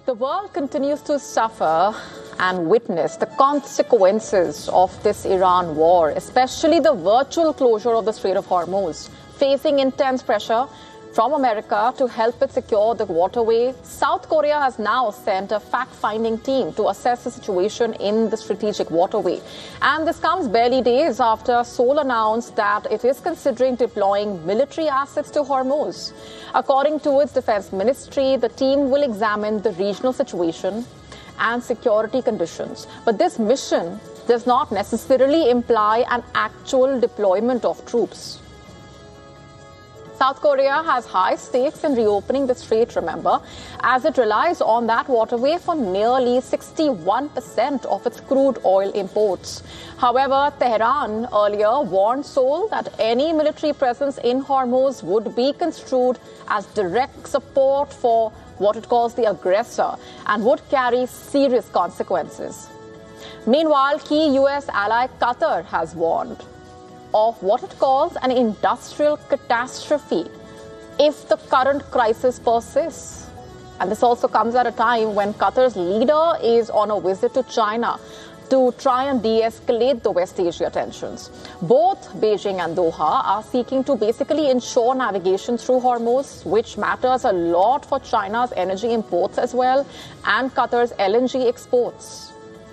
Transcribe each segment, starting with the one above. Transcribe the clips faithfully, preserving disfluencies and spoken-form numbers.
The world continues to suffer and witness the consequences of this Iran war, especially the virtual closure of the Strait of Hormuz. Facing intense pressure from America to help it secure the waterway, South Korea has now sent a fact-finding team to assess the situation in the strategic waterway. And this comes barely days after Seoul announced that it is considering deploying military assets to Hormuz. According to its defense ministry, the team will examine the regional situation and security conditions. But this mission does not necessarily imply an actual deployment of troops. South Korea has high stakes in reopening the strait, remember, as it relies on that waterway for nearly sixty-one percent of its crude oil imports. However, Tehran earlier warned Seoul that any military presence in Hormuz would be construed as direct support for what it calls the aggressor and would carry serious consequences. Meanwhile, key U S ally Qatar has warned of what it calls an industrial catastrophe if the current crisis persists. And this also comes at a time when Qatar's leader is on a visit to China to try and de-escalate the West Asia tensions. Both Beijing and Doha are seeking to basically ensure navigation through Hormuz, which matters a lot for China's energy imports as well, and Qatar's L N G exports.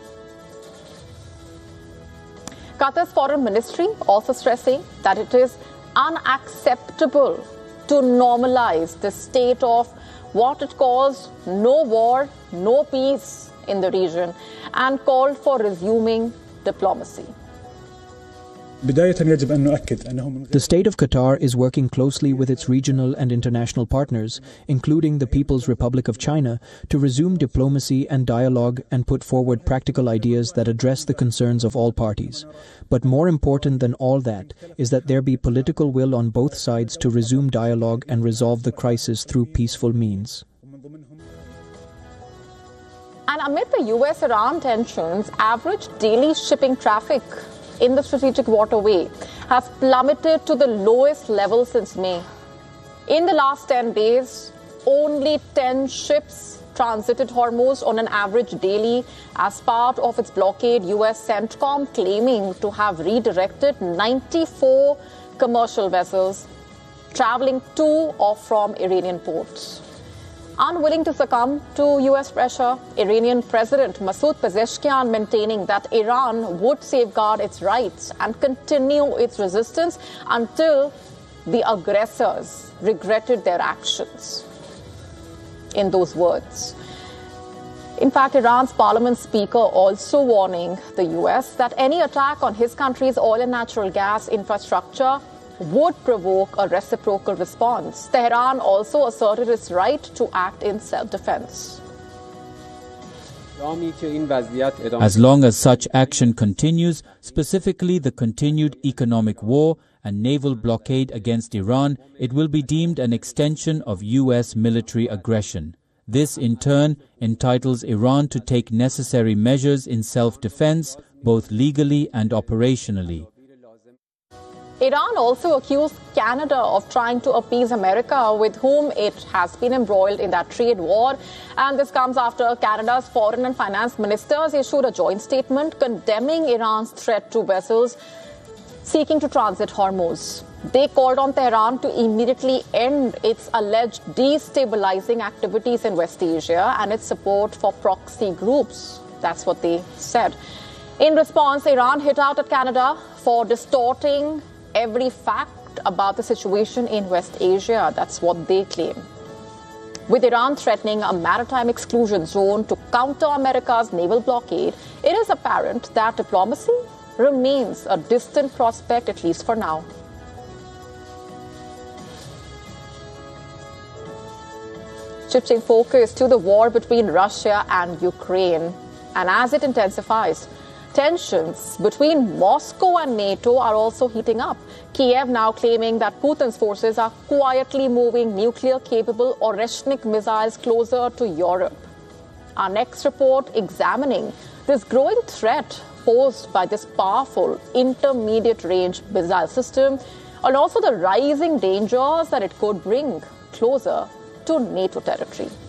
Qatar's foreign ministry also stressing that it is unacceptable to normalize the state of what it calls no war, no peace in the region, and called for resuming diplomacy. The state of Qatar is working closely with its regional and international partners, including the People's Republic of China, to resume diplomacy and dialogue and put forward practical ideas that address the concerns of all parties. But more important than all that is that there be political will on both sides to resume dialogue and resolve the crisis through peaceful means. And amid the U S Iran tensions, average daily shipping traffic in the strategic waterway has plummeted to the lowest level since May. In the last ten days, only ten ships transited Hormuz on an average daily as part of its blockade, U S CENTCOM claiming to have redirected ninety-four commercial vessels traveling to or from Iranian ports. Unwilling to succumb to U S pressure, Iranian President Masoud Pezeshkian maintaining that Iran would safeguard its rights and continue its resistance until the aggressors regretted their actions. In those words. In fact, Iran's parliament speaker also warning the U S that any attack on his country's oil and natural gas infrastructure would provoke a reciprocal response. Tehran also asserted its right to act in self-defense. As long as such action continues, specifically the continued economic war and naval blockade against Iran, it will be deemed an extension of U S military aggression. This, in turn, entitles Iran to take necessary measures in self-defense, both legally and operationally. Iran also accused Canada of trying to appease America, with whom it has been embroiled in that trade war. And this comes after Canada's foreign and finance ministers issued a joint statement condemning Iran's threat to vessels seeking to transit Hormuz. They called on Tehran to immediately end its alleged destabilizing activities in West Asia and its support for proxy groups. That's what they said. In response, Iran hit out at Canada for distorting every fact about the situation in West Asia. That's what they claim. With Iran threatening a maritime exclusion zone to counter America's naval blockade, it is apparent that diplomacy remains a distant prospect, at least for now. Shifting focus to the war between Russia and Ukraine. And as it intensifies, tensions between Moscow and NATO are also heating up. Kiev now claiming that Putin's forces are quietly moving nuclear-capable Oreshnik missiles closer to Europe. Our next report examining this growing threat posed by this powerful intermediate-range missile system, and also the rising dangers that it could bring closer to NATO territory.